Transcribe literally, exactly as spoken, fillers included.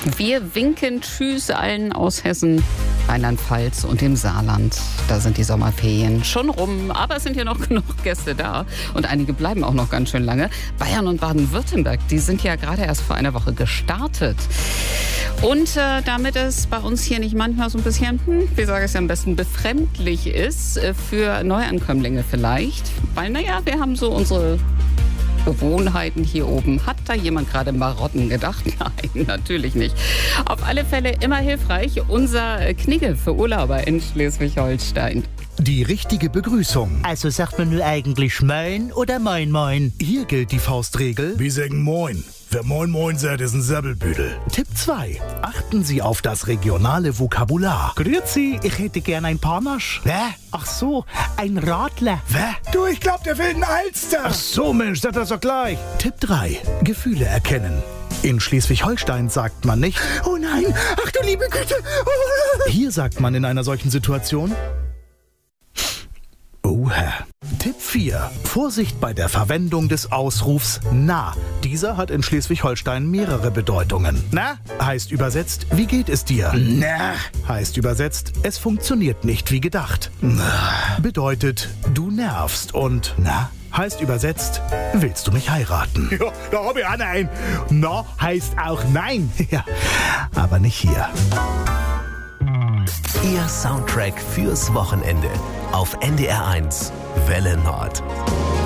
Wir winken Tschüss allen aus Hessen, Rheinland-Pfalz und dem Saarland. Da sind die Sommerferien schon rum, aber es sind ja noch genug Gäste da. Und einige bleiben auch noch ganz schön lange. Bayern und Baden-Württemberg, die sind ja gerade erst vor einer Woche gestartet. Und äh, damit es bei uns hier nicht manchmal so ein bisschen, hm, wie sage ich es am besten, befremdlich ist, äh, für Neuankömmlinge vielleicht. Weil, naja, wir haben so unsere Gewohnheiten hier oben. Hat da jemand gerade Marotten gedacht? Nein, natürlich nicht. Auf alle Fälle immer hilfreich unser Knigge für Urlauber in Schleswig-Holstein. Die richtige Begrüßung. Also sagt man nur eigentlich Moin oder Moin Moin? Hier gilt die Faustregel. Wir sagen Moin. Wer Moin Moin sagt, ist ein Säbelbüdel. Tipp zwei. Achten Sie auf das regionale Vokabular. Grüezi, ich hätte gern ein Panache. Hä? Ach so, ein Radler. Wer? Du, ich glaub, der will einen Alster. Ach so, Mensch, sag das doch gleich. Tipp drei. Gefühle erkennen. In Schleswig-Holstein sagt man nicht: Oh nein, ach du liebe Güte. Hier sagt man in einer solchen Situation: Oha. Tipp vier. Vorsicht bei der Verwendung des Ausrufs na. Dieser hat in Schleswig-Holstein mehrere Bedeutungen. Na heißt übersetzt, wie geht es dir? Na heißt übersetzt, es funktioniert nicht wie gedacht. Na bedeutet, du nervst. Und na heißt übersetzt, willst du mich heiraten? Ja, da hab ich auch einen. Na heißt auch nein. Ja, aber nicht hier. Ihr Soundtrack fürs Wochenende auf N D R eins Welle Nord.